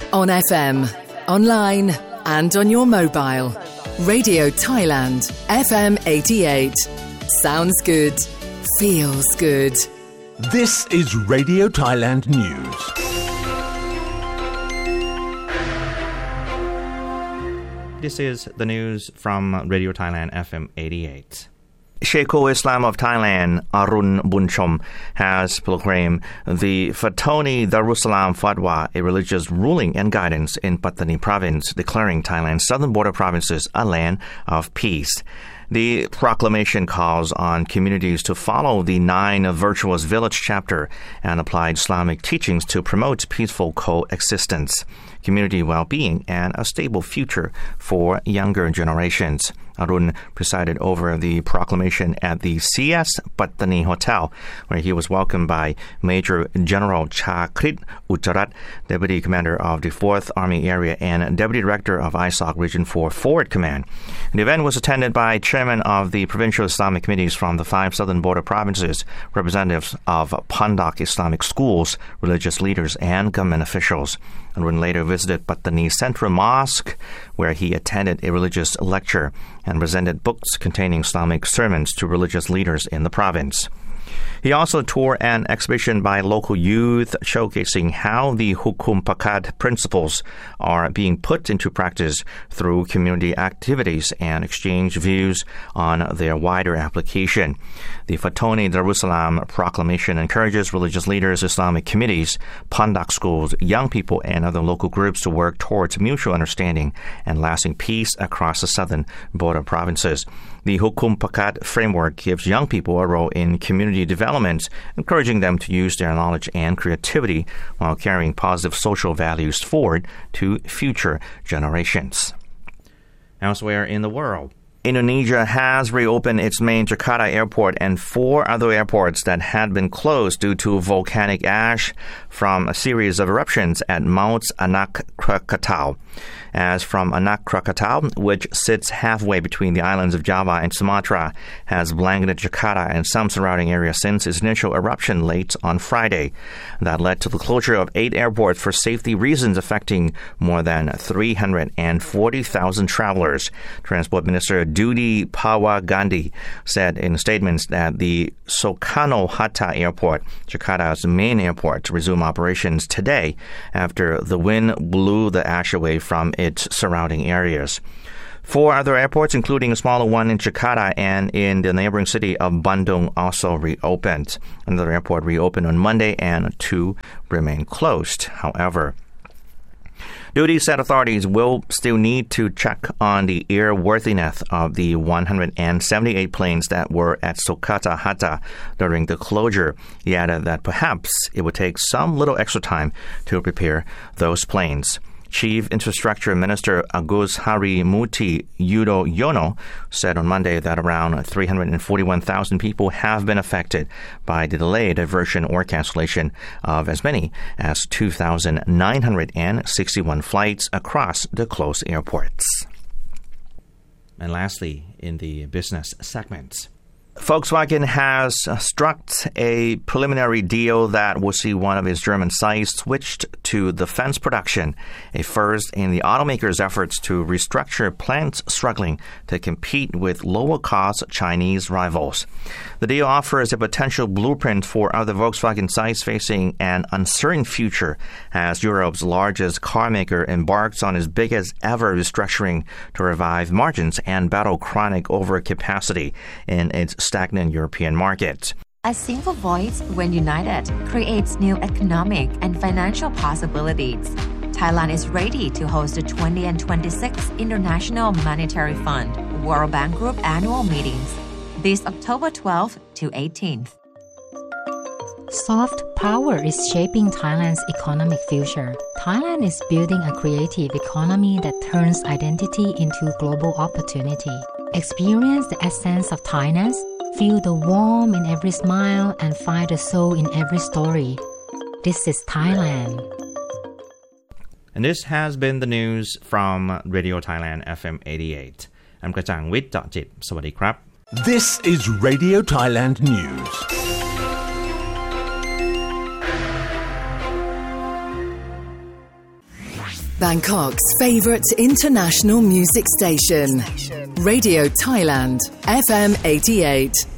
On FM, online and on your mobile. Radio Thailand, FM 88. Sounds good. Feels good. This is Radio Thailand News. This is the news from Radio Thailand FM 88. Sheikh Islam of Thailand, Arun Bunchom, has proclaimed the Fatoni Darussalam Fatwa a religious ruling and guidance in Pattani province, declaring Thailand's southern border provinces a land of peace. The proclamation calls on communities to follow the 9 Virtuous Village chapter and apply Islamic teachings to promote peaceful coexistence, community well-being, and a stable future for younger generations. Arun presided over the proclamation at the CS Pattani Hotel, where he was welcomed by Major General Chakrit Ucharat, Deputy Commander of the 4th Army Area and Deputy Director of ISOC Region 4 Forward Command. The event was attended by Chairman of the Provincial Islamic Committees from the 5 southern border provinces, representatives of Pandak Islamic schools, religious leaders, and government officials. Arun later visited Pattani Central Mosque, where he attended a religious lecture and presented books containing Islamic sermons to religious leaders in the province. He also toured an exhibition by local youth showcasing how the Hukum Pakat principles are being put into practice through community activities and exchange views on their wider application. The Fatoni Darussalam proclamation encourages religious leaders, Islamic committees, Pandak schools, young people, and other local groups to work towards mutual understanding and lasting peace across the southern border provinces. The Hukum Pakat framework gives young people a role in community development, encouraging them to use their knowledge and creativity while carrying positive social values forward to future generations. Elsewhere in the world, Indonesia has reopened its main Jakarta airport and 4 other airports that had been closed due to volcanic ash from a series of eruptions at Mount Anak Krakatau. As from Anak Krakatau, which sits halfway between the islands of Java and Sumatra, has blanketed Jakarta and some surrounding areas since its initial eruption late on Friday. That led to the closure of 8 airports for safety reasons, affecting more than 340,000 travelers. Transport Minister Dudi Pawa Gandhi said in statements that the Soekarno-Hatta Airport, Jakarta's main airport, resumed operations today after the wind blew the ash away from its surrounding areas. 4 other airports, including a smaller one in Jakarta and in the neighboring city of Bandung, also reopened. Another airport reopened on Monday and 2 remain closed. However, Dudi said authorities will still need to check on the airworthiness of the 178 planes that were at Soekarno-Hatta during the closure. He added that perhaps it would take some little extra time to prepare those planes. Chief Infrastructure Minister Agus Harimurti Yudhoyono said on Monday that around 341,000 people have been affected by the delayed diversion or cancellation of as many as 2,961 flights across the closed airports. And lastly, in the business segment, Volkswagen has struck a preliminary deal that will see one of its German sites switched to defense production, a first in the automaker's efforts to restructure plants struggling to compete with lower-cost Chinese rivals. The deal offers a potential blueprint for other Volkswagen sites facing an uncertain future as Europe's largest car maker embarks on its biggest ever restructuring to revive margins and battle chronic overcapacity in its stagnant European market. A single voice, when united, creates new economic and financial possibilities. Thailand is ready to host the 20 and 26 International Monetary Fund World Bank Group annual meetings this October 12th to 18th. Soft power is shaping Thailand's economic future. Thailand is building a creative economy that turns identity into global opportunity. Experience the essence of Thainess, feel the warmth in every smile, and find the soul in every story. This is Thailand. And this has been the news from Radio Thailand FM 88. I'm กระจ่างวิทย์ เจาะจิต สวัสดีครับ This is Radio Thailand News. Bangkok's favourite international music station. Radio Thailand, FM 88.